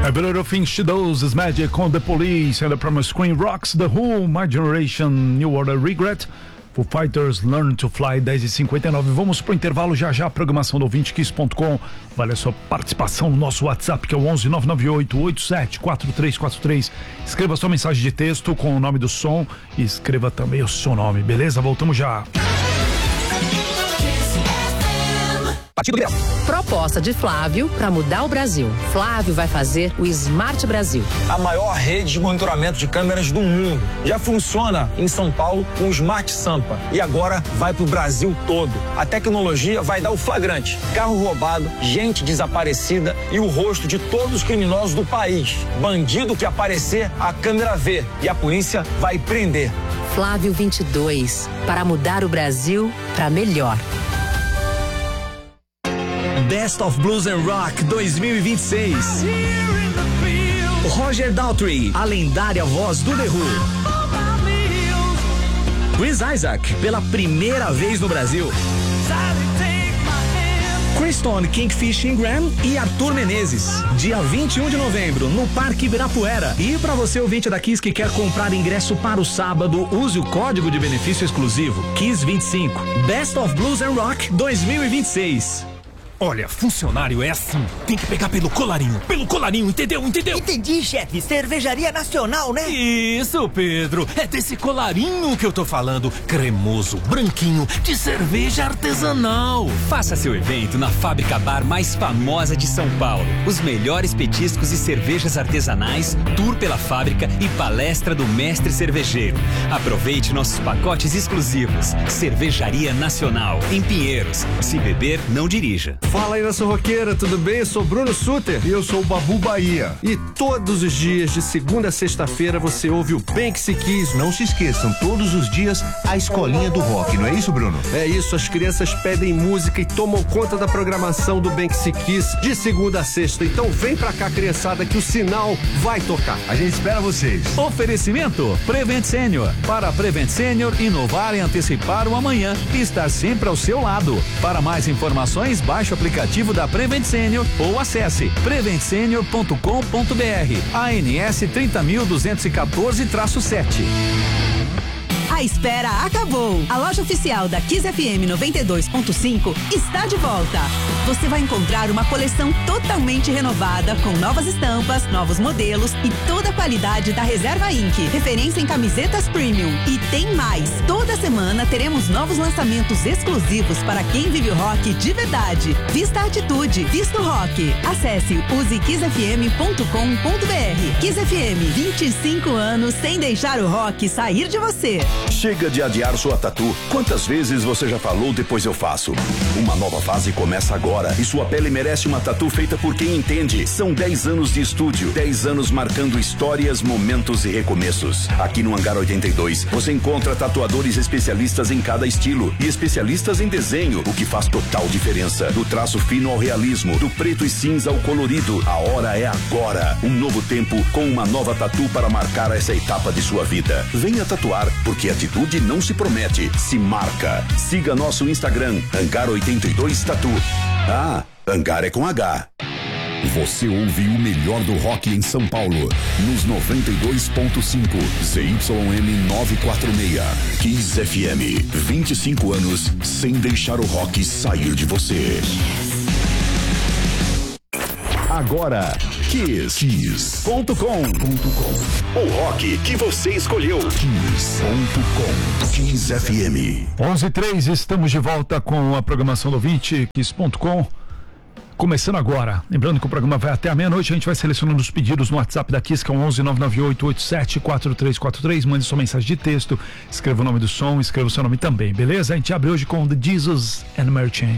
I Believe All Things She Does Is Magic on The Police and the Promise Screen Rocks, The Who, My Generation, New Order, Regret, Foo Fighters, Learn to Fly, 10h59. Vamos pro intervalo já já, programação do ouvintekiss.com. Vale a sua participação no nosso WhatsApp, que é o 11998874343. Escreva sua mensagem de texto com o nome do som e escreva também o seu nome, beleza? Voltamos já. Proposta de Flávio para mudar o Brasil. Flávio vai fazer o Smart Brasil. A maior rede de monitoramento de câmeras do mundo. Já funciona em São Paulo com o Smart Sampa. E agora vai pro Brasil todo. A tecnologia vai dar o flagrante. Carro roubado, gente desaparecida e o rosto de todos os criminosos do país. Bandido que aparecer, a câmera vê. E a polícia vai prender. Flávio 22. Para mudar o Brasil para melhor. Best of Blues and Rock 2026. Roger Daltrey, a lendária voz do The Who. Chris Isaac, pela primeira vez no Brasil. Chris Stone, Kingfish Ingram e Arthur Menezes. Dia 21 de novembro, no Parque Ibirapuera. E para você, ouvinte da Kiss, que quer comprar ingresso para o sábado, use o código de benefício exclusivo KISS25. Best of Blues and Rock 2026. Olha, funcionário é assim, tem que pegar pelo colarinho, entendeu? Entendi, chefe, cervejaria nacional, né? Isso, Pedro, é desse colarinho que eu tô falando, cremoso, branquinho, de cerveja artesanal. Faça seu evento na fábrica bar mais famosa de São Paulo. Os melhores petiscos e cervejas artesanais, tour pela fábrica e palestra do mestre cervejeiro. Aproveite nossos pacotes exclusivos. Cervejaria Nacional, em Pinheiros. Se beber, não dirija. Fala aí, nação roqueira, tudo bem? Eu sou Bruno Suter. E eu sou o Babu Bahia. E todos os dias, de segunda a sexta-feira, você ouve o Banksy Kiss. Não se esqueçam, todos os dias, a escolinha do rock, não é isso, Bruno? É isso, as crianças pedem música e tomam conta da programação do Banksy Kiss de segunda a sexta. Então vem pra cá, criançada, que o sinal vai tocar. A gente espera vocês. Oferecimento Prevent Senior. Para Prevent Senior, inovar e antecipar o amanhã e estar sempre ao seu lado. Para mais informações, baixe o aplicativo da Prevent Senior ou acesse preventsenior.com.br. ANS 30.214-7. A espera acabou. A loja oficial da Kiss FM 92.5 está de volta. Você vai encontrar uma coleção totalmente renovada, com novas estampas, novos modelos e toda a qualidade da Reserva Inc., referência em camisetas premium. E tem mais. Toda semana teremos novos lançamentos exclusivos para quem vive o rock de verdade. Vista a atitude, vista o rock. Acesse usekissfm.com.br. Kiss FM, 25 anos sem deixar o rock sair de você. Chega de adiar sua tatu. Quantas vezes você já falou depois eu faço? Uma nova fase começa agora e sua pele merece uma tatu feita por quem entende. São 10 anos de estúdio, 10 anos marcando histórias, momentos e recomeços. Aqui no Hangar 82, você encontra tatuadores especialistas em cada estilo e especialistas em desenho, o que faz total diferença. Do traço fino ao realismo, do preto e cinza ao colorido, a hora é agora. Um novo tempo com uma nova tatu para marcar essa etapa de sua vida. Venha tatuar, porque atitude não se promete, se marca. Siga nosso Instagram, Hangar 82 Tatu. Ah, Hangar é com H. Você ouviu o melhor do rock em São Paulo, nos 92.5, ZYM 946, Kiss FM, 25 anos sem deixar o rock sair de você. Agora, Kiss.com. O rock que você escolheu. Kiss.com. Kiss FM. 11:03, estamos de volta com a programação do ouvinte, Kiss.com. Começando agora. Lembrando que o programa vai até a meia-noite. A gente vai selecionando os pedidos no WhatsApp da Kiss, que é o 11998874343. Mande sua mensagem de texto, escreva o nome do som, escreva o seu nome também, beleza? A gente abre hoje com The Jesus and Mary Chain.